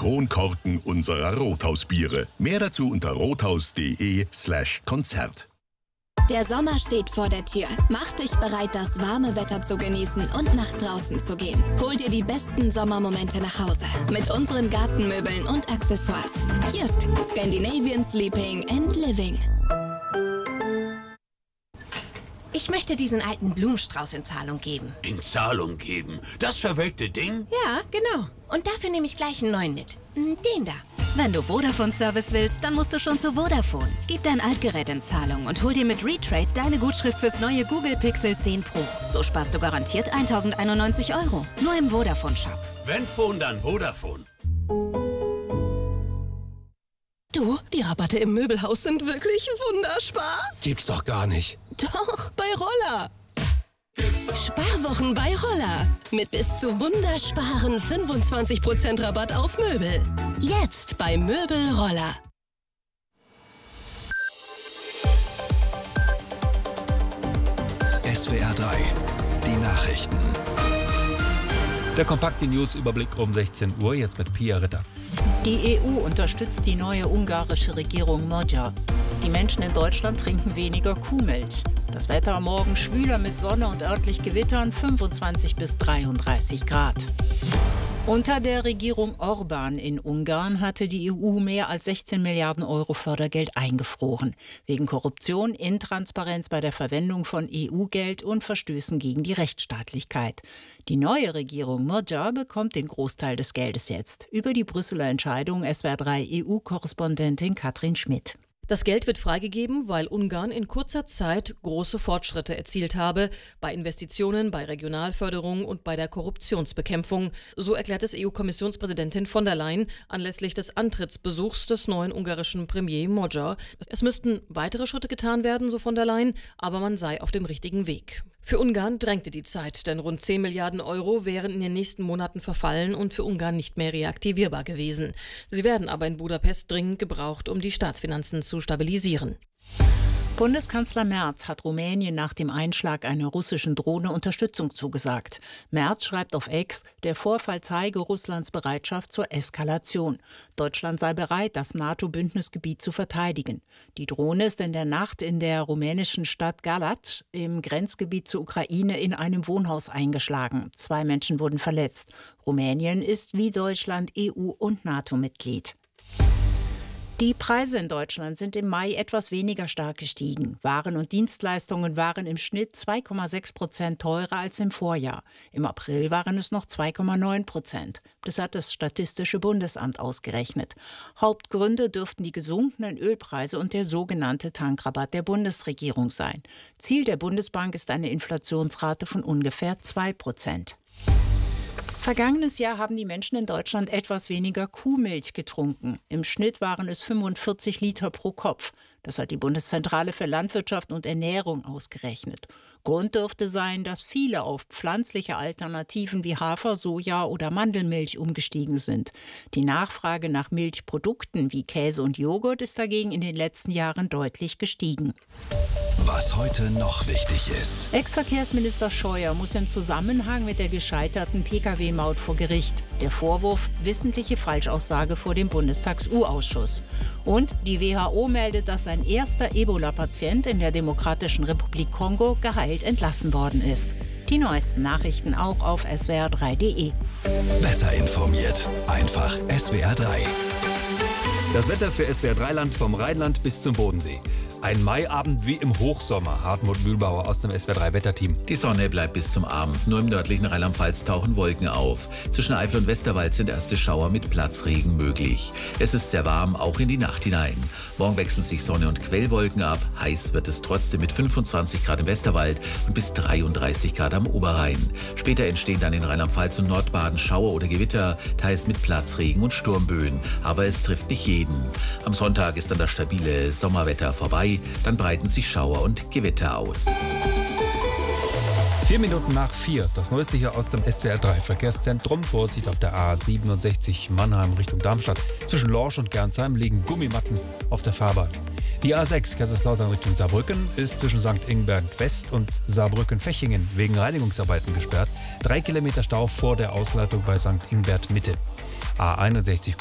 Kronkorken unserer Rothausbiere. Mehr dazu unter rothaus.de/Konzert. Der Sommer steht vor der Tür. Mach dich bereit, das warme Wetter zu genießen und nach draußen zu gehen. Hol dir die besten Sommermomente nach Hause mit unseren Gartenmöbeln und Accessoires. Kiosk Scandinavian Sleeping and Living. Ich möchte diesen alten Blumenstrauß in Zahlung geben. In Zahlung geben? Das verwelkte Ding? Ja, genau. Und dafür nehme ich gleich einen neuen mit. Den da. Wenn du Vodafone-Service willst, dann musst du schon zu Vodafone. Gib dein Altgerät in Zahlung und hol dir mit Retrade deine Gutschrift fürs neue Google Pixel 10 Pro. So sparst du garantiert 1.091 €. Nur im Vodafone-Shop. Wenn Phone, dann Vodafone. Du, die Rabatte im Möbelhaus sind wirklich wunderspar. Gibt's doch gar nicht. Doch, bei Roller. Sparwochen bei Roller. Mit bis zu wundersparen 25% Rabatt auf Möbel. Jetzt bei Möbel Roller. SWR 3, die Nachrichten. Der kompakte News-Überblick um 16 Uhr, jetzt mit Pia Ritter. Die EU unterstützt die neue ungarische Regierung Magyar. Die Menschen in Deutschland trinken weniger Kuhmilch. Das Wetter morgen schwüler mit Sonne und örtlich Gewittern, 25 bis 33 Grad. Unter der Regierung Orbán in Ungarn hatte die EU mehr als 16 Milliarden € Fördergeld eingefroren. Wegen Korruption, Intransparenz bei der Verwendung von EU-Geld und Verstößen gegen die Rechtsstaatlichkeit. Die neue Regierung Magyar bekommt den Großteil des Geldes jetzt. Über die Brüsseler Entscheidung SWR 3 EU-Korrespondentin Katrin Schmidt. Das Geld wird freigegeben, weil Ungarn in kurzer Zeit große Fortschritte erzielt habe bei Investitionen, bei Regionalförderung und bei der Korruptionsbekämpfung. So erklärt es EU-Kommissionspräsidentin von der Leyen anlässlich des Antrittsbesuchs des neuen ungarischen Premier Magyar. Es müssten weitere Schritte getan werden, so von der Leyen, aber man sei auf dem richtigen Weg. Für Ungarn drängte die Zeit, denn rund 10 Milliarden € wären in den nächsten Monaten verfallen und für Ungarn nicht mehr reaktivierbar gewesen. Sie werden aber in Budapest dringend gebraucht, um die Staatsfinanzen zu stabilisieren. Bundeskanzler Merz hat Rumänien nach dem Einschlag einer russischen Drohne Unterstützung zugesagt. Merz schreibt auf X, der Vorfall zeige Russlands Bereitschaft zur Eskalation. Deutschland sei bereit, das NATO-Bündnisgebiet zu verteidigen. Die Drohne ist in der Nacht in der rumänischen Stadt Galați im Grenzgebiet zur Ukraine in einem Wohnhaus eingeschlagen. 2 Menschen wurden verletzt. Rumänien ist wie Deutschland EU- und NATO-Mitglied. Die Preise in Deutschland sind im Mai etwas weniger stark gestiegen. Waren und Dienstleistungen waren im Schnitt 2,6% teurer als im Vorjahr. Im April waren es noch 2,9%. Das hat das Statistische Bundesamt ausgerechnet. Hauptgründe dürften die gesunkenen Ölpreise und der sogenannte Tankrabatt der Bundesregierung sein. Ziel der Bundesbank ist eine Inflationsrate von ungefähr 2%. Vergangenes Jahr haben die Menschen in Deutschland etwas weniger Kuhmilch getrunken. Im Schnitt waren es 45 Liter pro Kopf. Das hat die Bundeszentrale für Landwirtschaft und Ernährung ausgerechnet. Grund dürfte sein, dass viele auf pflanzliche Alternativen wie Hafer, Soja oder Mandelmilch umgestiegen sind. Die Nachfrage nach Milchprodukten wie Käse und Joghurt ist dagegen in den letzten Jahren deutlich gestiegen. Was heute noch wichtig ist. Ex-Verkehrsminister Scheuer muss im Zusammenhang mit der gescheiterten Pkw-Maut vor Gericht. Der Vorwurf: wissentliche Falschaussage vor dem Bundestags-U-Ausschuss. Und die WHO meldet, dass ein erster Ebola-Patient in der Demokratischen Republik Kongo geheilt entlassen worden ist. Die neuesten Nachrichten auch auf swr3.de. Besser informiert. Einfach SWR 3. Das Wetter für SWR 3-Land vom Rheinland bis zum Bodensee. Ein Maiabend wie im Hochsommer. Hartmut Mühlbauer aus dem SWR 3-Wetterteam. Die Sonne bleibt bis zum Abend. Nur im nördlichen Rheinland-Pfalz tauchen Wolken auf. Zwischen Eifel und Westerwald sind erste Schauer mit Platzregen möglich. Es ist sehr warm, auch in die Nacht hinein. Morgen wechseln sich Sonne und Quellwolken ab. Heiß wird es trotzdem mit 25 Grad im Westerwald und bis 33 Grad am Oberrhein. Später entstehen dann in Rheinland-Pfalz und Nordbaden Schauer oder Gewitter, teils mit Platzregen und Sturmböen. Aber es trifft nicht jeden. Am Sonntag ist dann das stabile Sommerwetter vorbei. Dann breiten sich Schauer und Gewitter aus. 4 Minuten nach 4. Das Neueste hier aus dem SWR 3 Verkehrszentrum. Vorsicht auf der A67 Mannheim Richtung Darmstadt. Zwischen Lorsch und Gernsheim liegen Gummimatten auf der Fahrbahn. Die A6 Kaiserslautern Richtung Saarbrücken ist zwischen St. Ingbert West und Saarbrücken-Fechingen wegen Reinigungsarbeiten gesperrt. 3 Kilometer Stau vor der Ausleitung bei St. Ingbert Mitte. A61